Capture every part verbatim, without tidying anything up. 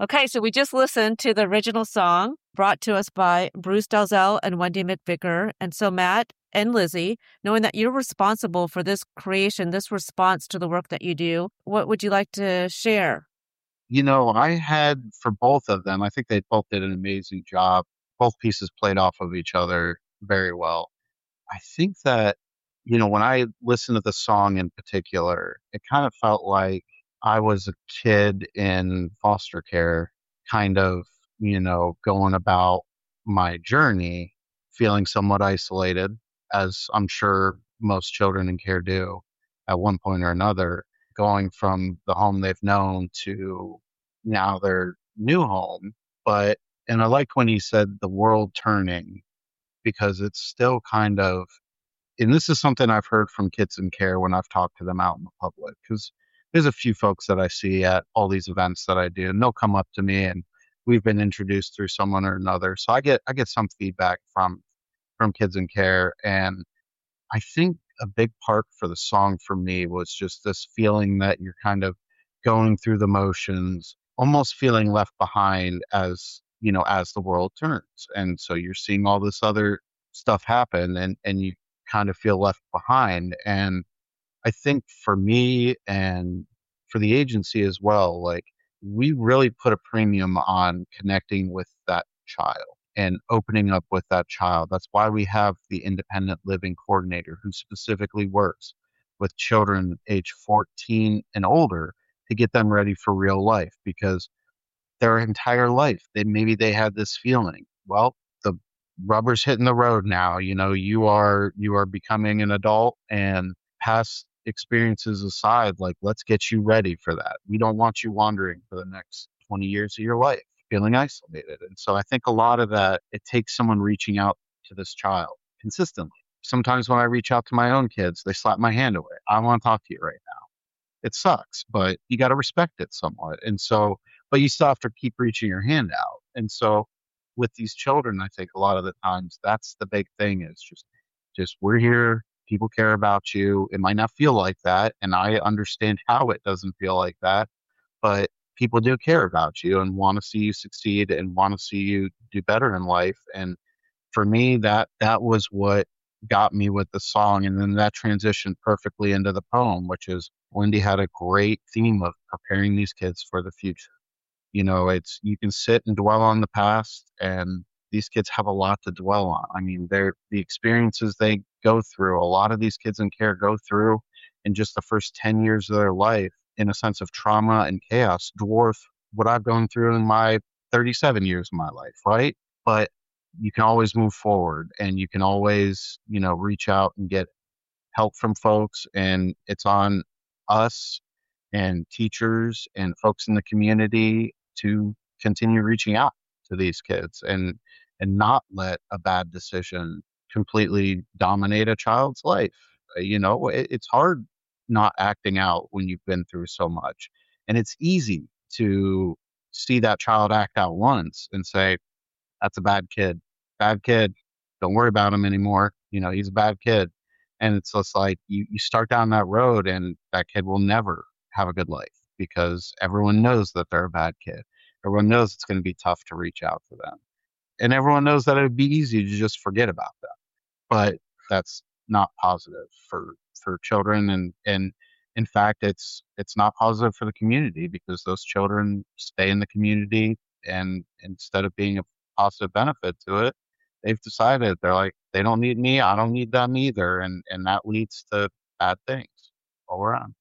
Okay, so we just listened to the original song brought to us by Bruce Dalzell and Wendy McVicker. And so, Matt and Lizzie, knowing that you're responsible for this creation, this response to the work that you do, what would you like to share? You know, I had for both of them, I think they both did an amazing job. Both pieces played off of each other very well. I think that, you know, when I listened to the song in particular, it kind of felt like I was a kid in foster care, kind of, you know, going about my journey, feeling somewhat isolated, as I'm sure most children in care do at one point or another, going from the home they've known to now their new home. But, and I like when he said the world turning, because it's still kind of, and this is something I've heard from kids in care when I've talked to them out in the public, because there's a few folks that I see at all these events that I do, and they'll come up to me, and we've been introduced through someone or another. So I get I get some feedback from from kids in care, and I think a big part for the song for me was just this feeling that you're kind of going through the motions, almost feeling left behind as, you know, as the world turns. And so you're seeing all this other stuff happen, and, and you kind of feel left behind. And I think for me and for the agency as well, like we really put a premium on connecting with that child and opening up with that child. That's why we have the independent living coordinator who specifically works with children age fourteen and older to get them ready for real life, because their entire life they maybe they had this feeling, well, the rubber's hitting the road now, you know, you are you are becoming an adult, and past experiences aside, like let's get you ready for that. We don't want you wandering for the next twenty years of your life feeling isolated. And so I think a lot of that, it takes someone reaching out to this child consistently. Sometimes when I reach out to my own kids, they slap my hand away. I want to talk to you right now. It sucks, but you got to respect it somewhat. And so, but you still have to keep reaching your hand out. And so with these children, I think a lot of the times that's the big thing, is just, just we're here. People care about you. It might not feel like that. And I understand how it doesn't feel like that, but people do care about you and want to see you succeed and want to see you do better in life. And for me, that, that was what got me with the song. And then that transitioned perfectly into the poem, which is Wendy had a great theme of preparing these kids for the future. You know, it's, you can sit and dwell on the past, and these kids have a lot to dwell on. I mean, they're the experiences they go through, a lot of these kids in care go through in just the first ten years of their life, in a sense of trauma and chaos, dwarf what I've gone through in my thirty-seven years of my life, right? But you can always move forward, and you can always, you know, reach out and get help from folks. And it's on us and teachers and folks in the community to continue reaching out to these kids, and and not let a bad decision completely dominate a child's life. Uh, You know, it, it's hard not acting out when you've been through so much. And it's easy to see that child act out once and say, that's a bad kid. Bad kid. Don't worry about him anymore. You know, he's a bad kid. And it's just like you, you start down that road, and that kid will never have a good life, because everyone knows that they're a bad kid. Everyone knows it's going to be tough to reach out to them. And everyone knows that it would be easy to just forget about them. But that's not positive for for children, and and in fact it's it's not positive for the community, because those children stay in the community, and instead of being a positive benefit to it, they've decided they're like, they don't need me, I don't need them either, and and that leads to bad things all around.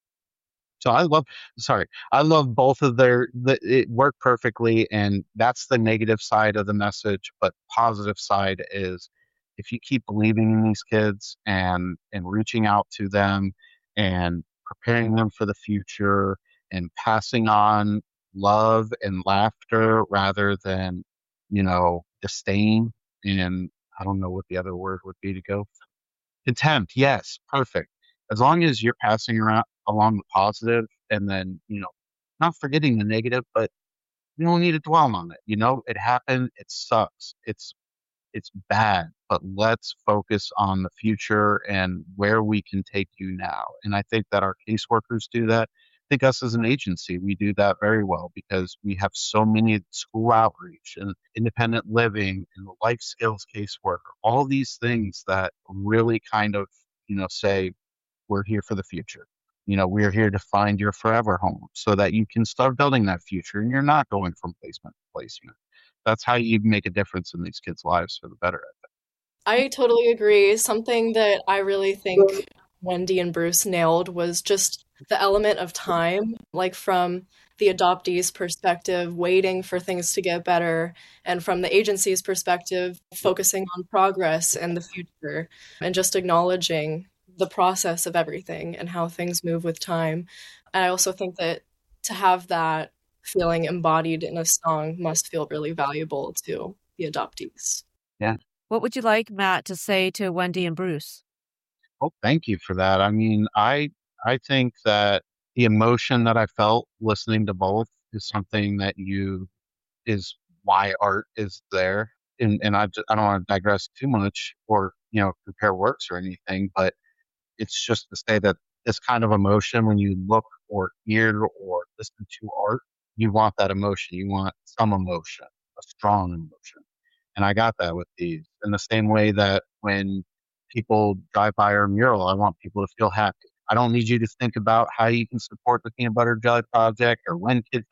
So I love, sorry, I love both of their, the, it worked perfectly, and that's the negative side of the message. But positive side is, if you keep believing in these kids, and and reaching out to them, and preparing them for the future, and passing on love and laughter rather than, you know, disdain, and I don't know what the other word would be to go. Contempt, yes, perfect. As long as you're passing around along the positive, and then, you know, not forgetting the negative, but you don't need to dwell on it. You know, it happened, it sucks. It's it's bad, but let's focus on the future and where we can take you now. And I think that our caseworkers do that. think us as an agency, we do that very well because we have so many school outreach and independent living and life skills casework, all these things that really kind of, you know, say, we're here for the future. You know, we're here to find your forever home so that you can start building that future and you're not going from placement to placement. That's how you make a difference in these kids' lives for the better. I totally agree. Something that I really think Wendy and Bruce nailed was just the element of time, like from the adoptees' perspective, waiting for things to get better, and from the agency's perspective, focusing on progress and the future, and just acknowledging the process of everything and how things move with time. And I also think that to have that feeling embodied in a song must feel really valuable to the adoptees. Yeah. What would you like, Matt, to say to Wendy and Bruce? Oh, thank you for that. I mean, I I think that the emotion that I felt listening to both is something that you is why art is there. And and I just, I don't want to digress too much or you know compare works or anything, but it's just to say that this kind of emotion when you look or hear or listen to art, you want that emotion. You want some emotion, a strong emotion. And I got that with these. In the same way that when people drive by our mural, I want people to feel happy. I don't need you to think about how you can support the Peanut Butter Jelly Project or when kids